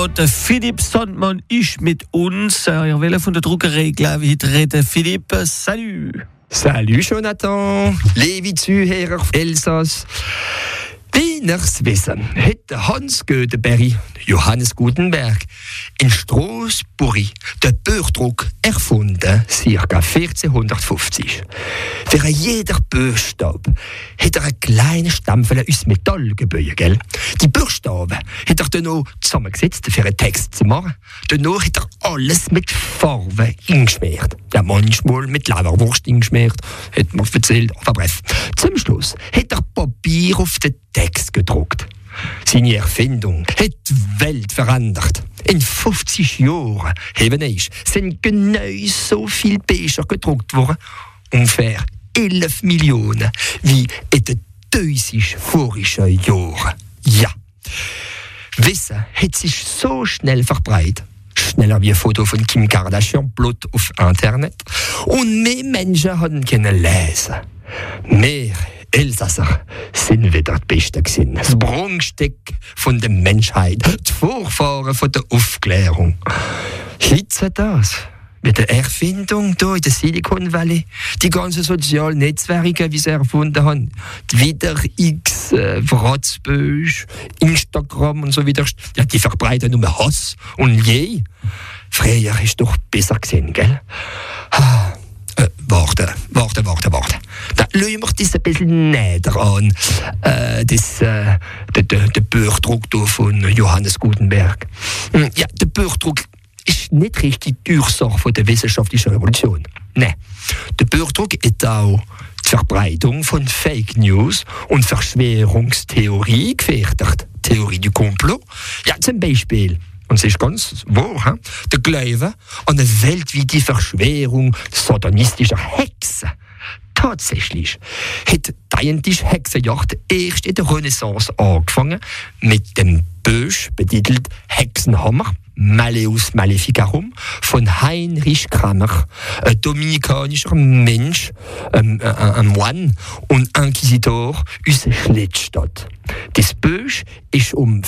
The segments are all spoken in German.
Ja, der Philipp Sandmann ist mit uns. Ich will von der Druckerei, glaube ich, reden. Philipp, salut. Salut Jonathan, liebe Zuhörer Elsass. Wie ihr's wissen, hat Hans Göteberg, Johannes Gutenberg, in Straßburg den Buchdruck erfunden, ca. 1450. Für jeder Buchstabe hat er einen kleinen Stempel aus Metall gebüht, gell? Die Buchstaben hat er dann noch zusammengesetzt, für einen Text zu machen. Danach hat er alles mit Farbe eingeschmiert. Ja, manchmal mit Leberwurst eingeschmiert, hat man erzählt, aber bref. Zum Schluss hat er Papier auf den Text gedruckt. Seine Erfindung hat die Welt verändert. In 50 Jahren sind genau so viele Bücher gedruckt worden, ungefähr 11 Millionen, wie in den 1000 vorigen Jahren. Ja, Wissen hat sich so schnell verbreitet, schneller wie ein Foto von Kim Kardashian Blut auf Internet, und mehr Menschen haben können lesen. Mehr Elsasser sind wieder die Besten gewesen. Das Prunkstück von der Menschheit, die Vorfahren von der Aufklärung. Heute das mit der Erfindung hier in der Silicon Valley, die ganzen sozialen Netzwerke, wie sie erfunden haben, Twitter, X, Wratzbösch, Instagram und so weiter, ja, die verbreiten nur Hass und je. Früher ist doch besser gewesen, gell? Warte. Da schauen wir das ein bisschen näher an. Der Buchdruck von Johannes Gutenberg. Ja, der Buchdruck ist nicht richtig die Ursache der wissenschaftlichen Revolution. Nein. Der Buchdruck ist auch die Verbreitung von Fake News und Verschwörungstheorie gefährdet. Theorie du Complot. Ja, zum Beispiel. Und es ist ganz wahr, der Glaube an eine weltweite Verschwörung satanistischer Hexen. Tatsächlich hat die eigentliche Hexenjagd erst in der Renaissance angefangen, mit dem Buch betitelt Hexenhammer, Malleus Maleficarum, von Heinrich Kramer, ein dominikanischer Mensch, ein Moine und Inquisitor aus Schlittstadt. Das Buch ist um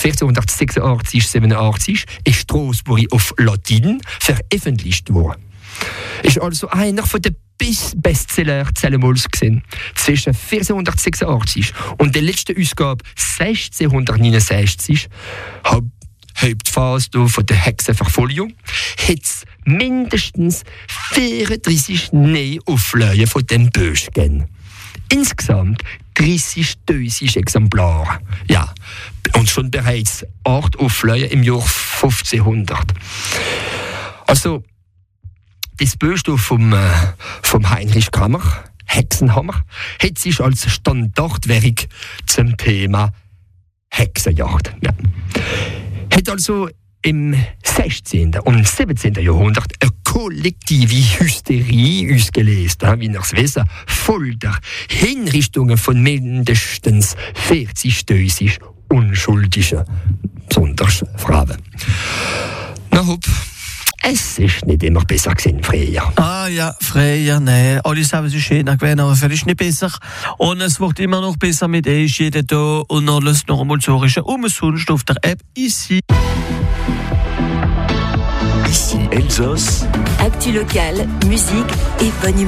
1486-87 in Straßburg auf Latin veröffentlicht worden. Ist also einer von den Bestseller Zellemals gewesen. Zwischen 1486 und der letzten Ausgabe 1669, Hauptphase von der Hexenverfolgung, hat es mindestens 34 neue Auflagen von dem Buch gegeben. Insgesamt 30.000 Exemplare. Ja, und schon bereits 8 Auflagen im Jahr 1500. Also, das Buch vom Heinrich Kramer, Hexenhammer, hat sich als Standardwerk zum Thema Hexenjagd. Ja. Hat also im 16. und 17. Jahrhundert eine kollektive Hysterie ausgelöst, wie ihr es wissen, Folter, Hinrichtungen von mindestens 40.000 unschuldigen, besonders Frauen. Na hopp. Es ist nicht immer besser gewesen früher. Ah ja, früher, nein. Alles haben sie schöner gewesen, aber völlig nicht besser. Und es wird immer noch besser mit euch, jeden Tag. Und alles noch einmal zu hören, umsonst auf der App ici. Ici Elsass. Actu locale, musique et bonne humeur.